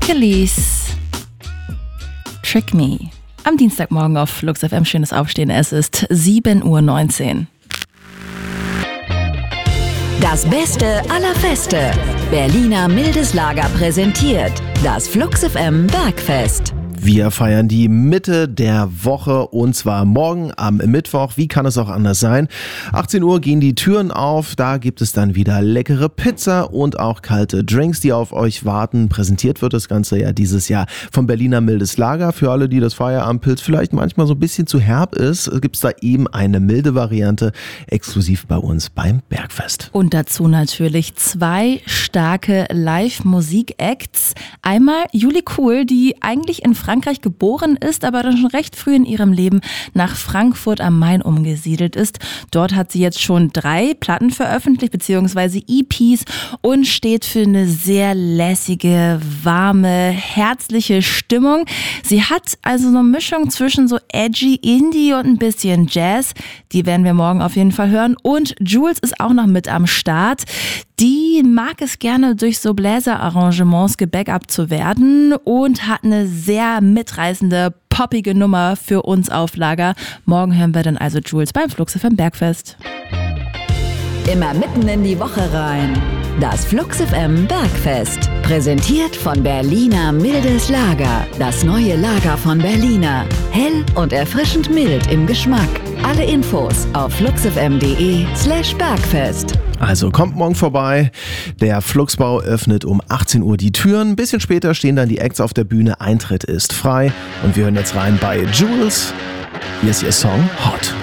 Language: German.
Kelis, Trick Me. Am Dienstagmorgen auf Flux FM. Schönes Aufstehen. Es ist 7:19 Uhr. Das Beste aller Feste. Berliner Mildes Lager präsentiert das Flux FM Bergfest. Wir feiern die Mitte der Woche und zwar morgen am Mittwoch. Wie kann es auch anders sein? 18 Uhr gehen die Türen auf. Da gibt es dann wieder leckere Pizza und auch kalte Drinks, die auf euch warten. Präsentiert wird das Ganze ja dieses Jahr vom Berliner Mildes Lager. Für alle, die das Feierabendpilz vielleicht manchmal so ein bisschen zu herb ist, gibt es da eben eine milde Variante, exklusiv bei uns beim Bergfest. Und dazu natürlich 2 starke Live-Musik-Acts. Einmal Juli Cool, die eigentlich in Frankreich geboren ist, aber dann schon recht früh in ihrem Leben nach Frankfurt am Main umgesiedelt ist. Dort hat sie jetzt schon 3 Platten veröffentlicht, beziehungsweise EPs, und steht für eine sehr lässige, warme, herzliche Stimmung. Sie hat also so eine Mischung zwischen so edgy Indie und ein bisschen Jazz. Die werden wir morgen auf jeden Fall hören. Und Jules ist auch noch mit am Start. Die mag es gerne, durch so Bläserarrangements gebackupt zu werden und hat eine sehr mitreißende, poppige Nummer für uns auf Lager. Morgen hören wir dann also Jules beim Flux FM Bergfest. Immer mitten in die Woche rein. Das Flux FM Bergfest. Präsentiert von Berliner Mildes Lager. Das neue Lager von Berliner. Hell und erfrischend mild im Geschmack. Alle Infos auf fluxfm.de/Bergfest. Also kommt morgen vorbei. Der Fluxbau öffnet um 18 Uhr die Türen. Ein bisschen später stehen dann die Acts auf der Bühne. Eintritt ist frei. Und wir hören jetzt rein bei Jules. Hier ist ihr Song Hot.